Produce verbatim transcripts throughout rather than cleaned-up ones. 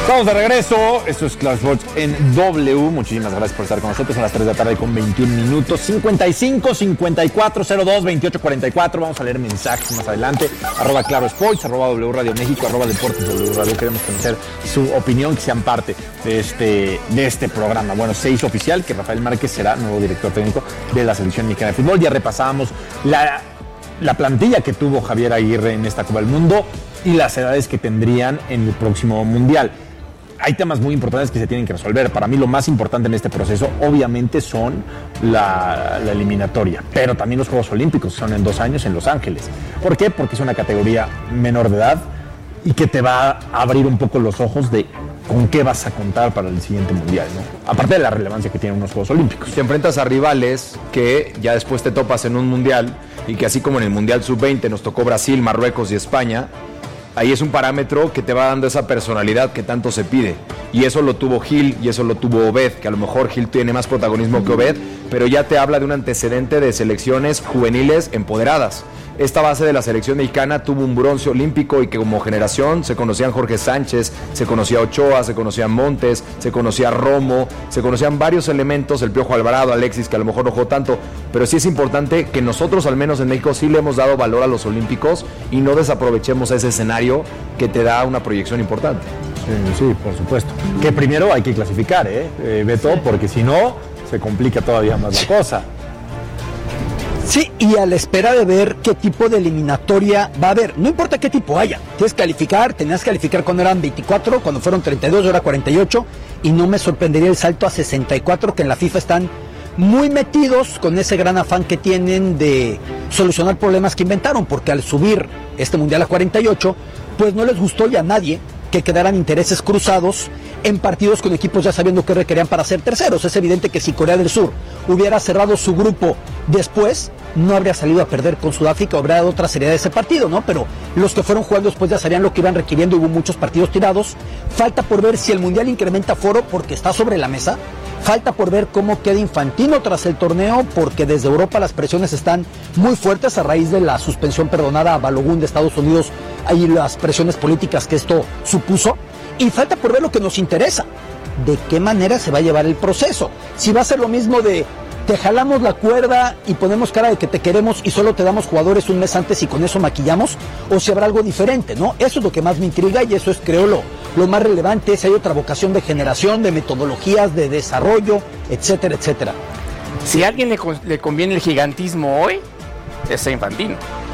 Estamos de regreso, esto es Claro Sports en W. Muchísimas gracias por estar con nosotros a las tres de la tarde con veintiún minutos. cincuenta y cinco, cincuenta y cuatro, cero dos, veintiocho, cuarenta y cuatro. Vamos a leer mensajes más adelante. Arroba Claro Sports, arroba W Radio México, arroba Deportes W Radio. Queremos conocer su opinión, que sean parte de este, de este programa. Bueno, se hizo oficial que Rafael Márquez será nuevo director técnico de la Selección Mexicana de Fútbol. Ya repasábamos la, la plantilla que tuvo Javier Aguirre en esta Copa del Mundo y las edades que tendrían en el próximo Mundial. Hay temas muy importantes que se tienen que resolver. Para mí lo más importante en este proceso obviamente son la, la eliminatoria, pero también los Juegos Olímpicos, son en dos años en Los Ángeles. ¿Por qué? Porque es una categoría menor de edad y que te va a abrir un poco los ojos de con qué vas a contar para el siguiente Mundial, ¿no? Aparte de la relevancia que tienen unos Juegos Olímpicos. Te enfrentas a rivales que ya después te topas en un Mundial y que así como en el Mundial sub veinte nos tocó Brasil, Marruecos y España, ahí es un parámetro que te va dando esa personalidad que tanto se pide. Y eso lo tuvo Gil y eso lo tuvo Obed, que a lo mejor Gil tiene más protagonismo que Obed, pero ya te habla de un antecedente de selecciones juveniles empoderadas. Esta base de la selección mexicana tuvo un bronce olímpico y que como generación se conocían Jorge Sánchez, se conocía Ochoa, se conocían Montes, se conocía Romo, se conocían varios elementos, el Piojo Alvarado, Alexis, que a lo mejor no jugó tanto, pero sí es importante que nosotros al menos en México sí le hemos dado valor a los olímpicos y no desaprovechemos ese escenario que te da una proyección importante. Sí, sí, por supuesto. Que primero hay que clasificar, ¿eh, eh Beto? Porque si no, se complica todavía más la cosa. Sí, y a la espera de ver qué tipo de eliminatoria va a haber. No importa qué tipo haya. Tienes que calificar, tenías que calificar cuando eran veinticuatro, cuando fueron treinta y dos, ahora cuarenta y ocho. Y no me sorprendería el salto a sesenta y cuatro, que en la FIFA están muy metidos con ese gran afán que tienen de solucionar problemas que inventaron. Porque al subir este Mundial a cuarenta y ocho, pues no les gustó ya a nadie que quedaran intereses cruzados en partidos con equipos ya sabiendo qué requerían para ser terceros. Es evidente que si Corea del Sur hubiera cerrado su grupo después, no habría salido a perder con Sudáfrica, habría dado otra seriedad de ese partido, ¿no? Pero los que fueron jugando después ya sabían lo que iban requiriendo, hubo muchos partidos tirados. Falta por ver si el Mundial incrementa aforo porque está sobre la mesa. Falta por ver cómo queda Infantino tras el torneo, porque desde Europa las presiones están muy fuertes a raíz de la suspensión perdonada a Balogun de Estados Unidos y las presiones políticas que esto supuso. Y falta por ver lo que nos interesa, de qué manera se va a llevar el proceso. Si va a ser lo mismo de te jalamos la cuerda y ponemos cara de que te queremos y solo te damos jugadores un mes antes y con eso maquillamos, o si habrá algo diferente, ¿no? Eso es lo que más me intriga y eso es, creo, lo, lo más relevante. Si hay otra vocación de generación, de metodologías, de desarrollo, etcétera, etcétera. Si a alguien le, le conviene el gigantismo hoy, es a Infantino.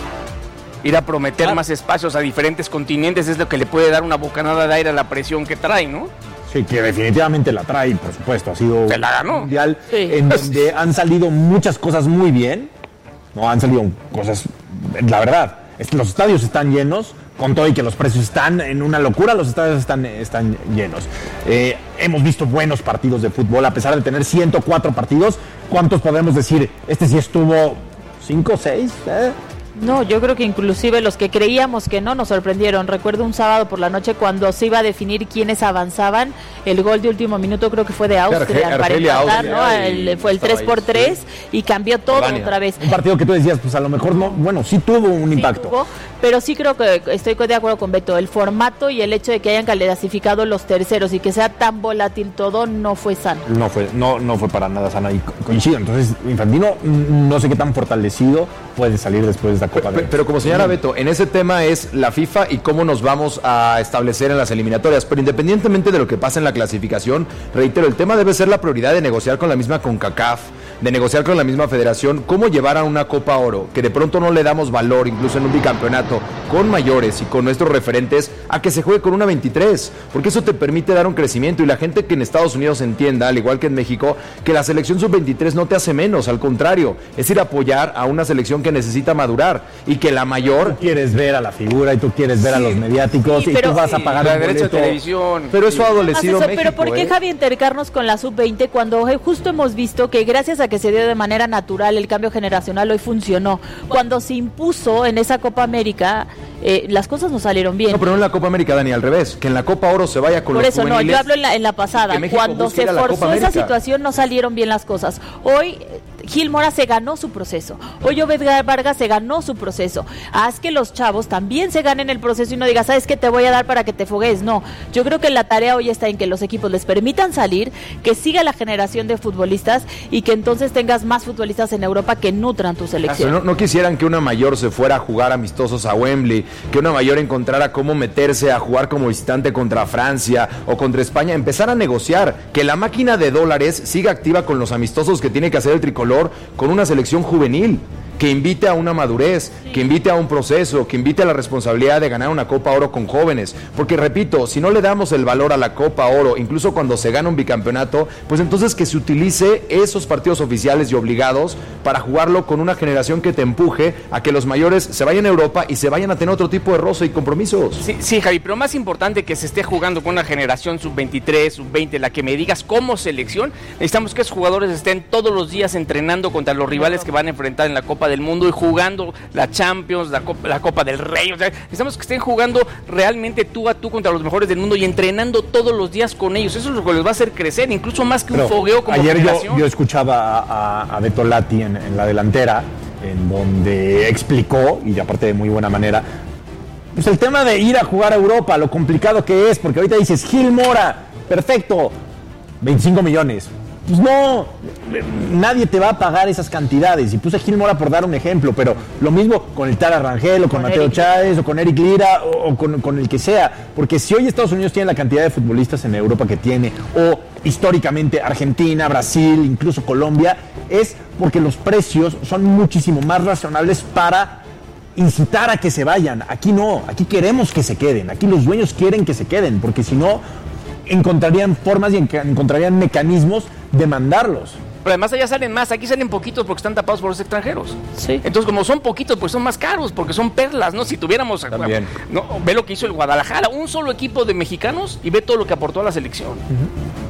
Ir a prometer ah. más espacios a diferentes continentes es lo que le puede dar una bocanada de aire a la presión que trae, ¿no? Sí, que definitivamente la trae, por supuesto. Ha sido Se la ganó. un mundial sí. en donde han salido muchas cosas muy bien. No, han salido cosas, la verdad, los estadios están llenos, con todo y que los precios están en una locura, los estadios están, están llenos. Eh, hemos visto buenos partidos de fútbol, a pesar de tener ciento cuatro partidos. ¿Cuántos podemos decir? Este sí estuvo cinco, seis, ¿eh? No, yo creo que inclusive los que creíamos que no nos sorprendieron. Recuerdo un sábado por la noche cuando se iba a definir quiénes avanzaban, el gol de último minuto creo que fue de Austria, Arge- para Argelia, empatar, Austria, ¿no? y El, fue el tres por tres sí. Y cambió todo Albania. Otra vez. Un partido que tú decías, pues a lo mejor no, bueno, sí tuvo un sí impacto. Tuvo, pero sí creo que estoy de acuerdo con Beto, el formato y el hecho de que hayan clasificado los terceros y que sea tan volátil todo no fue sano. No fue, no, no fue para nada sano y coincido. Entonces, Infantino no sé qué tan fortalecido puede salir después de esta Copa. Pero, pero como señala Beto, en ese tema es la FIFA y cómo nos vamos a establecer en las eliminatorias. Pero independientemente de lo que pase en la clasificación, reitero, el tema debe ser la prioridad de negociar con la misma CONCACAF, de negociar con la misma federación, cómo llevar a una Copa Oro, que de pronto no le damos valor, incluso en un bicampeonato, con mayores y con nuestros referentes, a que se juegue con una veintitrés, porque eso te permite dar un crecimiento y la gente que en Estados Unidos entienda, al igual que en México, que la selección sub veintitrés no te hace menos, al contrario, es ir a apoyar a una selección que necesita madurar y que la mayor... Tú quieres ver a la figura y tú quieres ver sí. a los mediáticos sí, pero, y tú vas a pagar sí, el derecho de televisión. Pero eso ha adolecido eso, México. Pero ¿por qué, eh? Javi, intercarnos con la sub veinte cuando justo hemos visto que gracias a que se dio de manera natural el cambio generacional hoy funcionó? Cuando se impuso en esa Copa América, eh, las cosas no salieron bien. No, pero no en la Copa América, Dani, al revés, que en la Copa Oro se vaya con Por los eso juveniles. no, yo hablo en la, en la pasada, cuando se forzó esa situación no salieron bien las cosas. Hoy Gil Mora se ganó su proceso. Hoy Obed Vargas se ganó su proceso. Haz que los chavos también se ganen el proceso y no digas, ¿sabes qué te voy a dar para que te fogues? No, yo creo que la tarea hoy está en que los equipos les permitan salir, que siga la generación de futbolistas y que entonces tengas más futbolistas en Europa que nutran tu selección. No, no quisieran que una mayor se fuera a jugar amistosos a Wembley, que una mayor encontrara cómo meterse a jugar como visitante contra Francia o contra España, empezar a negociar, que la máquina de dólares siga activa con los amistosos que tiene que hacer el tricolor con una selección juvenil, que invite a una madurez, que invite a un proceso, que invite a la responsabilidad de ganar una Copa Oro con jóvenes, porque repito, si no le damos el valor a la Copa Oro, incluso cuando se gana un bicampeonato, pues entonces que se utilice esos partidos oficiales y obligados para jugarlo con una generación que te empuje a que los mayores se vayan a Europa y se vayan a tener otro tipo de roce y compromisos. Sí, sí, Javi, pero más importante que se esté jugando con una generación sub veintitrés, sub veinte, la que me digas como selección, necesitamos que esos jugadores estén todos los días entrenando contra los rivales que van a enfrentar en la Copa del Mundo y jugando la Champions, la Copa, la Copa del Rey. O sea, necesitamos que estén jugando realmente tú a tú contra los mejores del mundo y entrenando todos los días con ellos. Eso es lo que les va a hacer crecer, incluso más que un Pero fogueo como ayer generación. yo, yo escuchaba a, a, a Beto Lati en, en la delantera, en donde explicó, y aparte de muy buena manera, pues el tema de ir a jugar a Europa, lo complicado que es, porque ahorita dices, Gil Mora, perfecto, veinticinco millones. Pues no, nadie te va a pagar esas cantidades. Y puse a Gil Mora por dar un ejemplo, pero lo mismo con el Tala Rangel, o con, con Mateo Eric Chávez, o con Eric Lira, o, o con, con el que sea. Porque si hoy Estados Unidos tiene la cantidad de futbolistas en Europa que tiene, o históricamente Argentina, Brasil, incluso Colombia, es porque los precios son muchísimo más razonables para incitar a que se vayan. Aquí no, aquí queremos que se queden, aquí los dueños quieren que se queden, porque si no, encontrarían formas y encontrarían mecanismos de mandarlos. Pero además allá salen más, aquí salen poquitos porque están tapados por los extranjeros. Sí. Entonces, como son poquitos, pues son más caros, porque son perlas, ¿no? Si tuviéramos... También. No, ve lo que hizo el Guadalajara, un solo equipo de mexicanos, y ve todo lo que aportó a la selección. Uh-huh.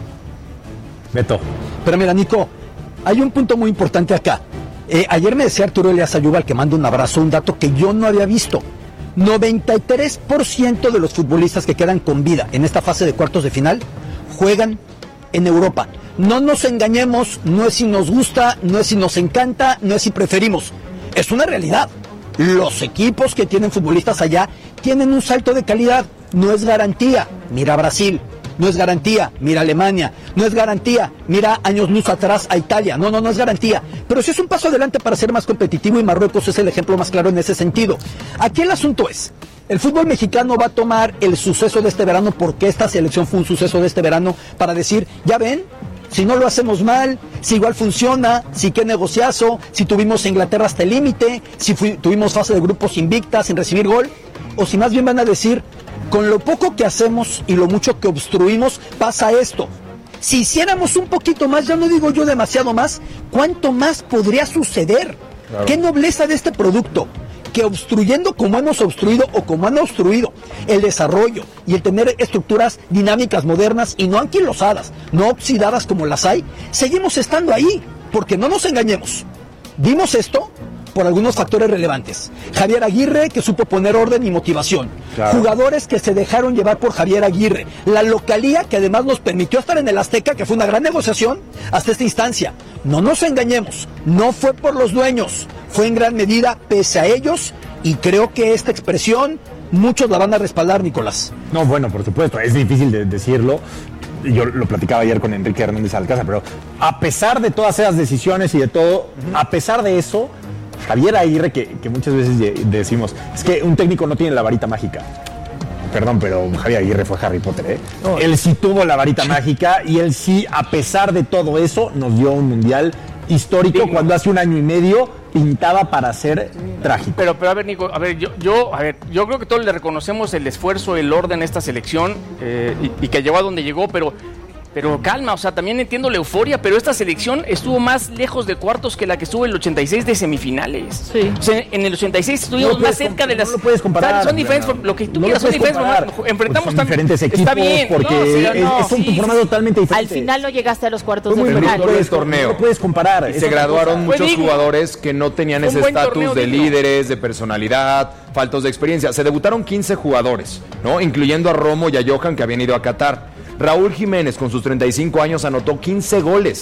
Beto. Pero mira, Nico, hay un punto muy importante acá. Eh, ayer me decía Arturo Elías Ayuba, al que mando un abrazo, un dato que yo no había visto. noventa y tres por ciento de los futbolistas que quedan con vida en esta fase de cuartos de final juegan en Europa. No nos engañemos, no es si nos gusta, no es si nos encanta, no es si preferimos. Es una realidad. Los equipos que tienen futbolistas allá tienen un salto de calidad. No es garantía. Mira Brasil. No es garantía, mira Alemania. No es garantía, mira años luz atrás a Italia. No, no, no es garantía. Pero sí es un paso adelante para ser más competitivo, y Marruecos es el ejemplo más claro en ese sentido. Aquí el asunto es, el fútbol mexicano va a tomar el suceso de este verano, porque esta selección fue un suceso de este verano, para decir, ya ven, si no lo hacemos mal, si igual funciona, si qué negociazo, si tuvimos a Inglaterra hasta el límite, si fui, tuvimos fase de grupos invicta sin recibir gol, o si más bien van a decir, con lo poco que hacemos y lo mucho que obstruimos, pasa esto. Si hiciéramos un poquito más, ya no digo yo demasiado más, ¿cuánto más podría suceder? Claro. ¿Qué nobleza de este producto? Que obstruyendo como hemos obstruido o como han obstruido el desarrollo y el tener estructuras dinámicas modernas y no anquilosadas, no oxidadas como las hay, seguimos estando ahí, porque no nos engañemos. Dimos esto por algunos factores relevantes. Javier Aguirre, que supo poner orden y motivación. Claro. Jugadores que se dejaron llevar por Javier Aguirre. La localía que además nos permitió estar en el Azteca, que fue una gran negociación hasta esta instancia. No nos engañemos, no fue por los dueños, fue en gran medida pese a ellos, y creo que esta expresión muchos la van a respaldar, Nicolás. No, bueno, por supuesto, es difícil de decirlo. Yo lo platicaba ayer con Enrique Hernández Alcázar, pero a pesar de todas esas decisiones y de todo, uh-huh. a pesar de eso, Javier Aguirre, que, que muchas veces decimos, es que un técnico no tiene la varita mágica. Perdón, pero Javier Aguirre fue Harry Potter, ¿eh? No. Él sí tuvo la varita mágica, y él sí, a pesar de todo eso, nos dio un mundial histórico, sí, cuando hace un año y medio pintaba para ser trágico. Pero, pero a ver, Nico, a ver, yo, yo, a ver, yo creo que todos le reconocemos el esfuerzo, el orden a esta selección, eh, y, y que llegó a donde llegó, pero... Pero calma, o sea, también entiendo la euforia, pero esta selección estuvo más lejos de cuartos que la que estuvo en el ochenta y seis de semifinales. Sí. O sea, en el ochenta y seis estuvimos no más cerca de las... No lo puedes comparar. Son diferentes, lo que tú no quieras, son diferentes. Pues Enfrentamos son también diferentes equipos, está bien, porque no, sí, es, no, es un sí, formato totalmente diferente. Al final no llegaste a los cuartos Fue de muy final. bruto el torneo. No lo puedes comparar. Y se graduaron muchos digno. jugadores que no tenían ese estatus de digno. líderes, de personalidad, faltos de experiencia. Se debutaron quince jugadores, ¿no? Incluyendo a Romo y a Johan, que habían ido a Qatar. Raúl Jiménez, con sus treinta y cinco años, anotó quince goles.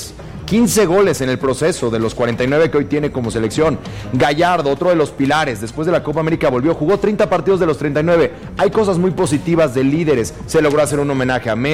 quince goles en el proceso de los cuarenta y nueve que hoy tiene como selección. Gallardo, otro de los pilares, después de la Copa América volvió, jugó treinta partidos de los treinta y nueve. Hay cosas muy positivas de líderes. Se logró hacer un homenaje a Messi.